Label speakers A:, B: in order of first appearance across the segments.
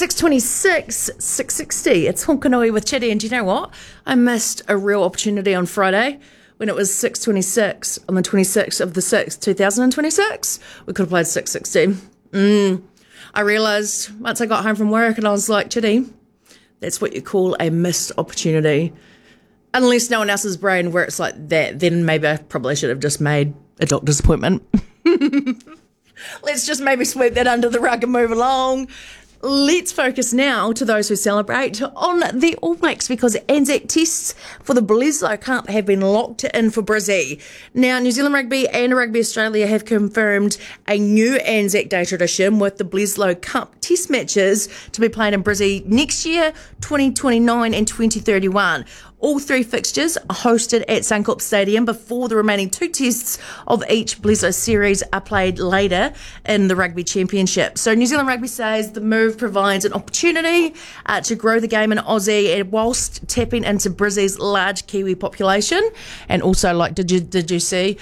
A: 6:26, 6:60. It's Honkanui with Chitty, and do you know what? I missed a real opportunity on Friday when it was 6:26 on the 26th of the 6th, 2026. We could have played 6:60. I realised once I got home from work and I was like, Chitty, that's what you call a missed opportunity. Unless no one else's brain where it's like that, then maybe I probably should have just made a doctor's appointment. Let's just maybe sweep that under the rug and move along. Let's focus now to those who celebrate on the All Blacks, because Anzac tests for the Bledisloe Cup have been locked in for Brizzy. Now, New Zealand Rugby and Rugby Australia have confirmed a new Anzac Day tradition with the Bledisloe Cup test matches to be played in Brizzy next year, 2029 and 2031. All three fixtures are hosted at Suncorp Stadium before the remaining two tests of each Bledisloe series are played later in the Rugby Championship. So New Zealand Rugby says the move provides an opportunity to grow the game in Aussie, and whilst tapping into Brizzy's large Kiwi population. And also, like, did you see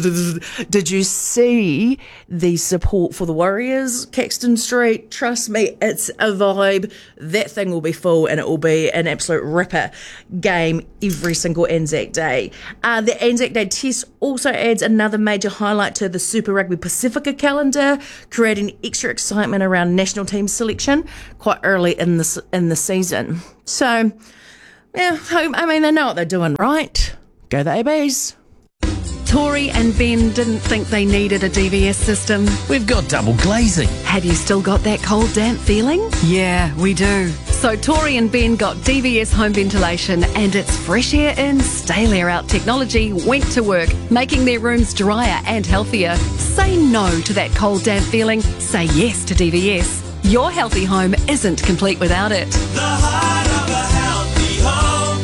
A: the support for the Warriors? Caxton Street, trust me, it's a vibe. That thing will be full, and it will be an absolute ripper game every single Anzac Day. The Anzac Day test also adds another major highlight to the Super Rugby Pacifica calendar, creating extra excitement around national team selection quite early in the season. So, yeah, I mean, they know what they're doing, right? Go the ABs.
B: Tori and Ben didn't think they needed a DVS system.
C: We've got double glazing.
B: Have you still got that cold, damp feeling? Yeah, we do. So Tori and Ben got DVS home ventilation, and its fresh air in, stale air out technology went to work, making their rooms drier and healthier. Say no to that cold, damp feeling. Say yes to DVS. Your healthy home isn't complete without it.
D: The heart of a healthy home,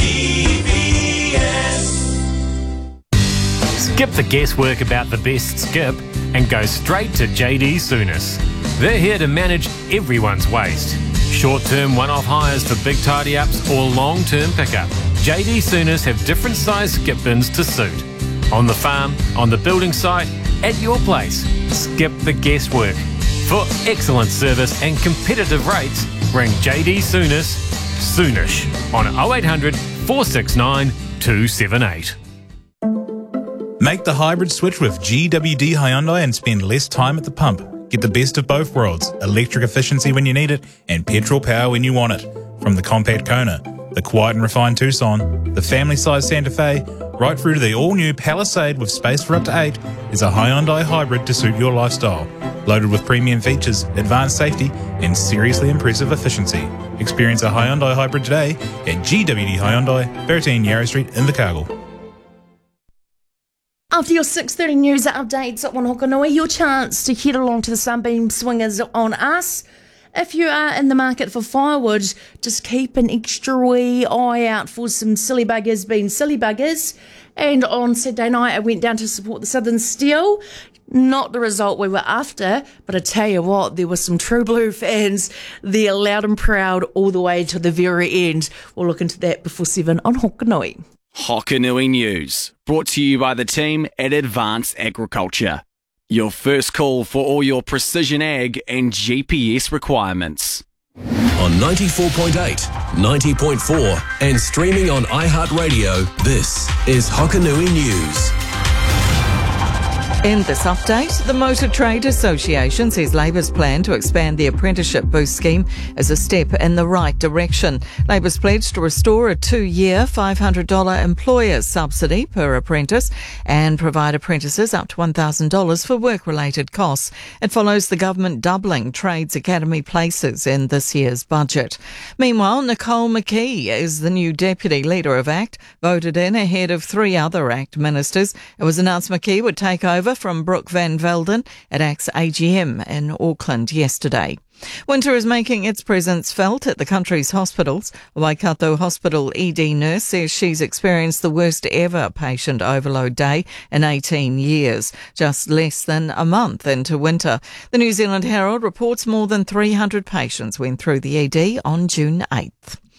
D: DVS.
E: Skip the guesswork about the best skip and go straight to JD Souness. They're here to manage everyone's waste. Short-term one-off hires for big tidy-ups or long-term pickup. JD Souness have different size skip bins to suit. On the farm, on the building site, at your place. Skip the guesswork. For excellent service and competitive rates, ring JD Souness soonish on 0800 469 278.
F: Make the hybrid switch with GWD Hyundai and spend less time at the pump. Get the best of both worlds, electric efficiency when you need it and petrol power when you want it. From the compact Kona, the quiet and refined Tucson, the family-sized Santa Fe, right through to the all-new Palisade with space for up to 8, is a Hyundai hybrid to suit your lifestyle. Loaded with premium features, advanced safety and seriously impressive efficiency. Experience a Hyundai hybrid today at GWD Hyundai, 13 Yarra Street, Invercargill.
A: After your 6:30 news updates on Honkanui, your chance to head along to the Sunbeam Swingers on us. If you are in the market for firewood, just keep an extra wee eye out for some silly buggers being silly buggers. And on Saturday night, I went down to support the Southern Steel. Not the result we were after, but I tell you what, there were some True Blue fans there, loud and proud all the way to the very end. We'll look into that before 7 on Honkanui.
G: Hokanui News, brought to you by the team at Advanced Agriculture. Your first call for all your precision ag and GPS requirements.
H: On 94.8, 90.4 and streaming on iHeartRadio, this is Hokanui News.
I: In this update, the Motor Trade Association says Labour's plan to expand the Apprenticeship Boost scheme is a step in the right direction. Labour's pledged to restore a 2-year $500 employer subsidy per apprentice and provide apprentices up to $1,000 for work-related costs. It follows the government doubling Trades Academy places in this year's budget. Meanwhile, Nicole McKee is the new Deputy Leader of ACT, voted in ahead of 3 other ACT ministers. It was announced McKee would take over from Brooke Van Velden at ACT's AGM in Auckland yesterday. Winter is making its presence felt at the country's hospitals. Waikato Hospital ED nurse says she's experienced the worst ever patient overload day in 18 years, just less than a month into winter. The New Zealand Herald reports more than 300 patients went through the ED on June 8th.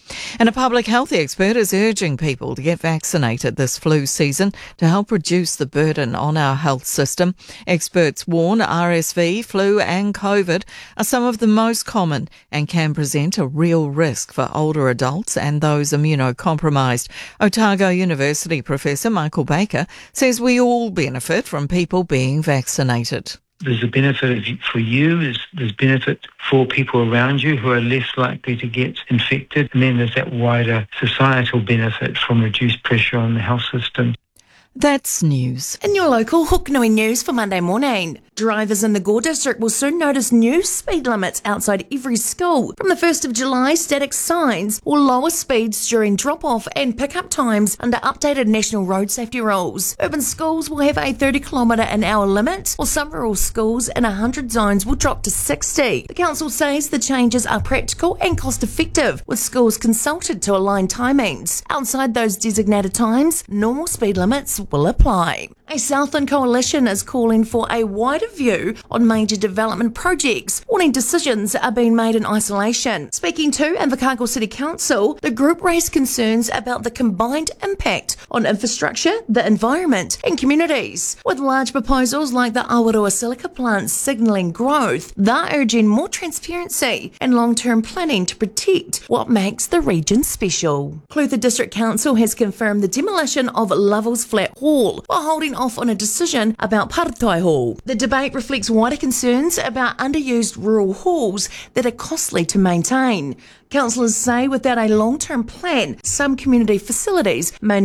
I: And a public health expert is urging people to get vaccinated this flu season to help reduce the burden on our health system. Experts warn RSV, flu and COVID are some of the most common and can present a real risk for older adults and those immunocompromised. Otago University Professor Michael Baker says we all benefit from people being vaccinated.
C: There's a benefit for you, there's benefit for people around you who are less likely to get infected, and then there's that wider societal benefit from reduced pressure on the health system.
I: That's news.
A: In your local Hokanui News for Monday morning, drivers in the Gore District will soon notice new speed limits outside every school. From the 1st of July, static signs will lower speeds during drop-off and pick-up times under updated national road safety rules. Urban schools will have a 30km/h limit, while some rural schools in 100 zones will drop to 60. The council says the changes are practical and cost-effective, with schools consulted to align timings. Outside those designated times, normal speed limits will apply. A Southland coalition is calling for a wider view on major development projects, warning decisions are being made in isolation. Speaking to Invercargill City Council, the group raised concerns about the combined impact on infrastructure, the environment and communities. With large proposals like the Awaroa silica plant signalling growth, they're urging more transparency and long-term planning to protect what makes the region special. Clutha District Council has confirmed the demolition of Lovell's Flat Hall, while holding off on a decision about Paratai Hall. The debate reflects wider concerns about underused rural halls that are costly to maintain. Councillors say without a long-term plan, some community facilities may